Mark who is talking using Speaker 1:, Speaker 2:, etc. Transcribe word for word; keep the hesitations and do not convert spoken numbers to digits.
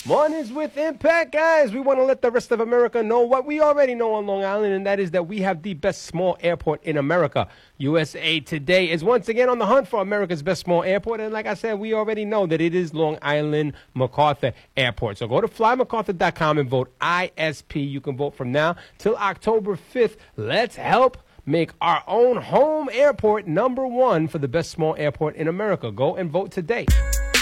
Speaker 1: Mornings with Impact, guys. We want to let the rest of America know what we already know on Long Island, and that is that we have the best small airport in America. U S A Today is once again on the hunt for America's best small airport, and like I said, we already know that it is Long Island MacArthur Airport. So go to fly macarthur dot com and vote I S P. You can vote from now till October fifth. Let's help make our own home airport number one for the best small airport in America. Go and vote today.